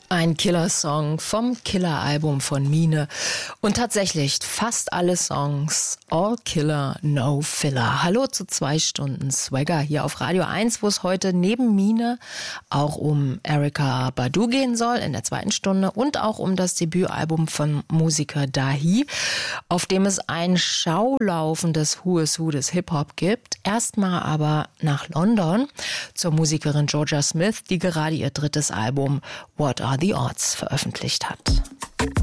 Ein Killer-Song vom Killer-Album von Mine. Und tatsächlich fast alle Songs all Killer, no Filler. Hallo zu 2 Stunden Swagger hier auf Radio 1, wo es heute neben Mine auch um Erykah Badu gehen soll in der 2. Stunde und auch um das Debütalbum von Musiker Dahi, auf dem es ein schaulaufendes Who is Who des Hip-Hop gibt. Erstmal aber nach London zur Musikerin Jorja Smith, die gerade ihr 3. Album What Are the Odds veröffentlicht hat.